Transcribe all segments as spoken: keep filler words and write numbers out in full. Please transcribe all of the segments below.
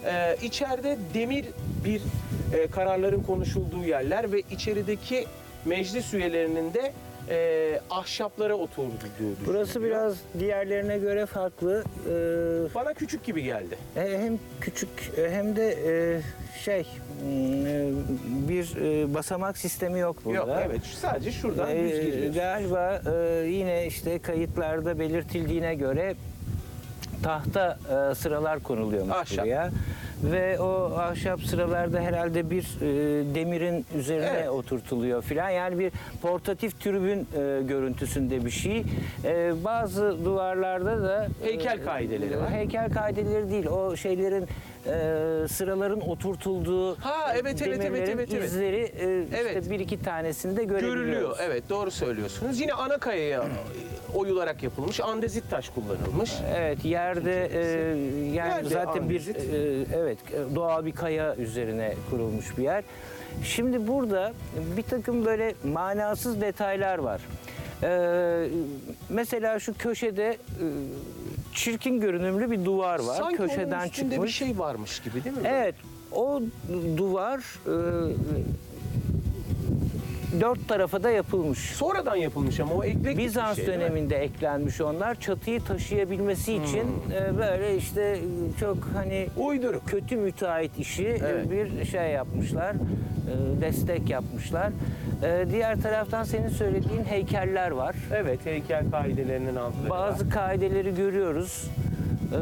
Ee, içeride demir bir e, kararların konuşulduğu yerler ve içerideki meclis üyelerinin de e, ahşaplara oturduğu düşünülüyor. Burası biraz diğerlerine göre farklı. Ee, Bana küçük gibi geldi. e, hem küçük e, hem de e, şey m, e, bir e, basamak sistemi yok burada. Yok, evet, sadece şuradan Ee, düz giriyorsun. Galiba e, yine işte kayıtlarda belirtildiğine göre tahta e, sıralar konuluyormuş Ahşap. buraya. Ve o ahşap sıralarda herhalde bir e, demirin üzerine Evet. oturtuluyor filan. Yani bir portatif tribün e, görüntüsünde bir şey. E, bazı duvarlarda da e, Heykel kaideleri var. Heykel kaideleri değil. O şeylerin e, sıraların oturtulduğu Ha, evet, evet, evet, demirlerin evet, evet. izleri e, Evet. işte bir iki tanesinde görebiliyoruz. Görülüyor. Evet, doğru söylüyorsunuz. Yine ana kayaya oyularak yapılmış andezit taş kullanılmış. Evet, yerde e, yani Yerde zaten bir andezit. e, evet doğal bir kaya üzerine kurulmuş bir yer. Şimdi burada bir takım böyle manasız detaylar var. E, mesela şu köşede e, çirkin görünümlü bir duvar var. Sanki Köşeden onun üstünde çıkmış. bir şey varmış gibi değil mi? Evet, o duvar e, dört tarafa da yapılmış. Sonradan yapılmış ama o eklektik bir Bizans şey, değil mi? döneminde eklenmiş onlar. Çatıyı taşıyabilmesi için e, böyle işte e, çok hani Uyduruk. kötü müteahhit işi e, Evet. bir şey yapmışlar. e, Destek yapmışlar. E, Diğer taraftan senin söylediğin heykeller var. Evet, heykel kaidelerinin altında. Bazı kaideleri görüyoruz. E,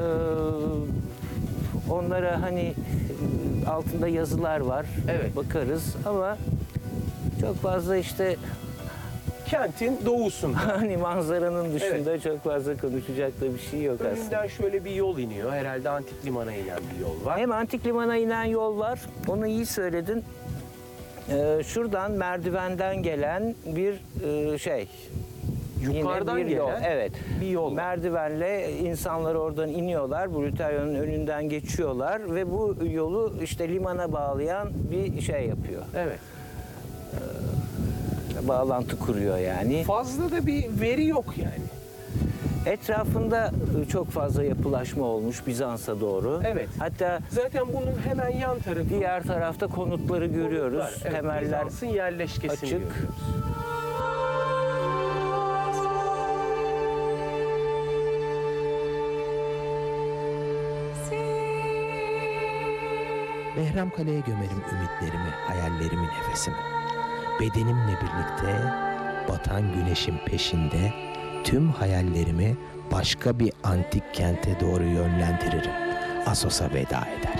Onlara hani e, altında yazılar var. Evet. Bakarız ama çok fazla işte kentin doğusunda. hani manzaranın dışında çok fazla konuşacak da bir şey yok aslında. Önünden şöyle bir yol iniyor. Herhalde antik limana inen bir yol var. Hem antik limana inen yol var, onu iyi söyledin. Ee, şuradan merdivenden gelen bir e, şey. Yine Yukarıdan bir yol. gelen Evet. bir yol var. Merdivenle insanlar oradan iniyorlar, Brutaria'nın önünden geçiyorlar ve bu yolu işte limana bağlayan bir şey yapıyor. Evet. Bağlantı kuruyor yani. Fazla da bir veri yok yani. Etrafında çok fazla yapılaşma olmuş Bizans'a doğru. Evet. Hatta Zaten bunun hemen yan tarafı. diğer tarafta konutları görüyoruz. Evet, Temeller Bizans'ın yerleşkesini açık. görüyoruz. Behramkale'ye gömerim ümitlerimi, hayallerimi, nefesimi. Bedenimle birlikte batan güneşin peşinde tüm hayallerimi başka bir antik kente doğru yönlendiririm. Assos'a veda eder.